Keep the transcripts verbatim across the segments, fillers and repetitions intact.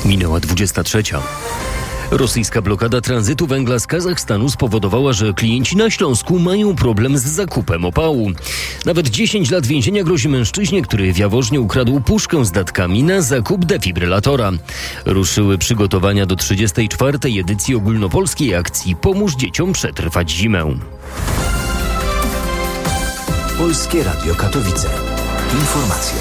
Minęła dwudziesta trzecia. Rosyjska blokada tranzytu węgla z Kazachstanu spowodowała, że klienci na Śląsku mają problem z zakupem opału. Nawet dziesięć lat więzienia grozi mężczyźnie, który w Jaworznie ukradł puszkę z datkami na zakup defibrylatora. Ruszyły przygotowania do trzydziestej czwartej edycji ogólnopolskiej akcji Pomóż dzieciom przetrwać zimę. Polskie Radio Katowice. Informacje.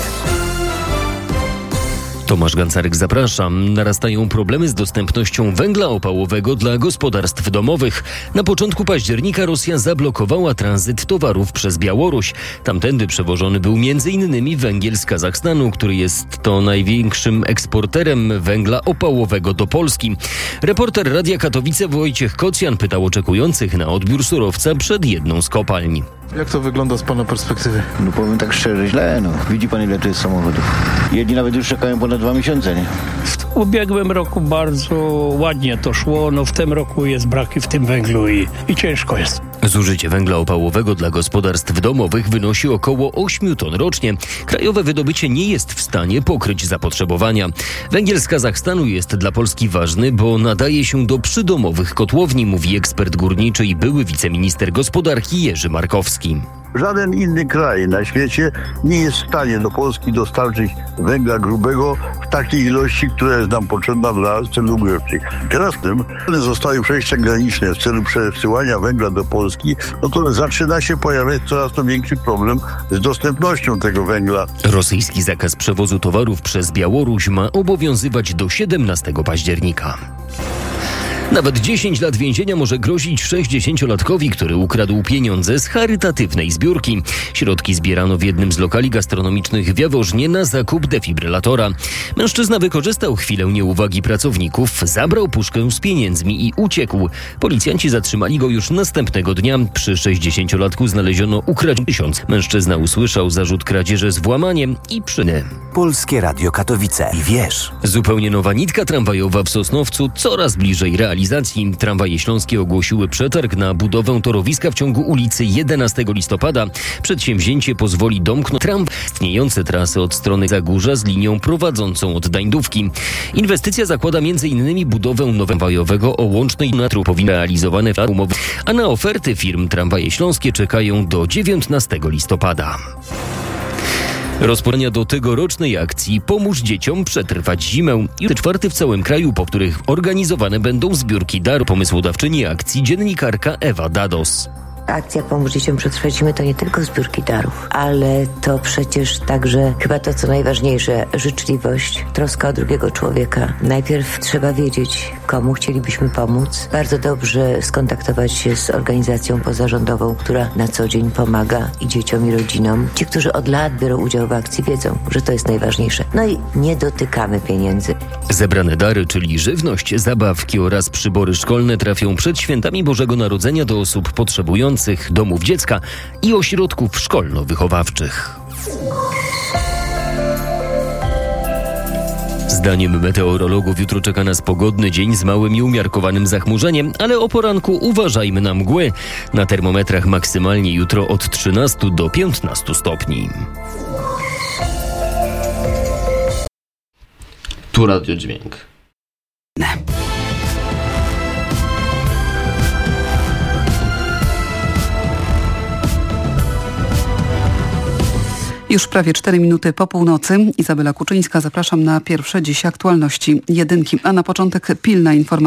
Tomasz Gancarek, zapraszam. Narastają problemy z dostępnością węgla opałowego dla gospodarstw domowych. Na początku października Rosja zablokowała tranzyt towarów przez Białoruś. Tamtędy przewożony był między innymi węgiel z Kazachstanu, który jest to największym eksporterem węgla opałowego do Polski. Reporter Radia Katowice Wojciech Kocjan pytał oczekujących na odbiór surowca przed jedną z kopalń. Jak to wygląda z pana perspektywy? No powiem tak szczerze, źle, no. Widzi pan, ile to jest samochodów. Jedni nawet już czekają ponad dwa miesiące, nie? W ubiegłym roku bardzo ładnie to szło, no w tym roku jest braki w tym węglu i, i ciężko jest. Zużycie węgla opałowego dla gospodarstw domowych wynosi około ośmiu ton rocznie. Krajowe wydobycie nie jest w stanie pokryć zapotrzebowania. Węgiel z Kazachstanu jest dla Polski ważny, bo nadaje się do przydomowych kotłowni, mówi ekspert górniczy i były wiceminister gospodarki Jerzy Markowski. Żaden inny kraj na świecie nie jest w stanie do Polski dostarczyć węgla grubego w takiej ilości, która jest nam potrzebna dla celów grzewczych. Teraz tym zostały przejścia graniczne w celu przesyłania węgla do Polski, no to zaczyna się pojawiać coraz to większy problem z dostępnością tego węgla. Rosyjski zakaz przewozu towarów przez Białoruś ma obowiązywać do siedemnastego października. Nawet dziesięć lat więzienia może grozić sześćdziesięciolatkowi, który ukradł pieniądze z charytatywnej zbiórki. Środki zbierano w jednym z lokali gastronomicznych w Jaworznie na zakup defibrylatora. Mężczyzna wykorzystał chwilę nieuwagi pracowników, zabrał puszkę z pieniędzmi i uciekł. Policjanci zatrzymali go już następnego dnia. Przy sześćdziesięciolatku znaleziono ukradziony tysiąc. Mężczyzna usłyszał zarzut kradzieży z włamaniem i przyny. Polskie Radio Katowice. I wiesz. Zupełnie nowa nitka tramwajowa w Sosnowcu coraz bliżej realizacji. Tramwaje śląskie ogłosiły przetarg na budowę torowiska w ciągu ulicy jedenastego listopada. Przedsięwzięcie pozwoli domknąć tram istniejące trasy od strony Zagórza z linią prowadzącą od Dańdówki. Inwestycja zakłada między innymi budowę nowego tramwajowego o łącznej natru powinny realizowane w umowy, a na oferty firm Tramwaje Śląskie czekają do dziewiętnastego listopada. Rozpoczęcia do tegorocznej akcji Pomóż dzieciom przetrwać zimę. Już czwarty w całym kraju, po których organizowane będą zbiórki darów. Pomysłodawczyni akcji dziennikarka Ewa Dados. Akcja Pomóż dzieciom przetrwać zimę to nie tylko zbiórki darów, ale to przecież także chyba to, co najważniejsze, życzliwość, troska o drugiego człowieka. Najpierw trzeba wiedzieć, komu chcielibyśmy pomóc. Bardzo dobrze skontaktować się z organizacją pozarządową, która na co dzień pomaga i dzieciom, i rodzinom. Ci, którzy od lat biorą udział w akcji, wiedzą, że to jest najważniejsze. No i nie dotykamy pieniędzy. Zebrane dary, czyli żywność, zabawki oraz przybory szkolne trafią przed świętami Bożego Narodzenia do osób potrzebujących, domów dziecka i ośrodków szkolno-wychowawczych. Zdaniem meteorologów jutro czeka nas pogodny dzień z małym i umiarkowanym zachmurzeniem, ale o poranku uważajmy na mgły. Na termometrach maksymalnie jutro od trzynastu do piętnastu stopni. Tu Radio Dźwięk. Już prawie cztery minuty po północy. Izabela Kuczyńska, zapraszam na pierwsze dziś aktualności jedynki. A na początek pilna informacja.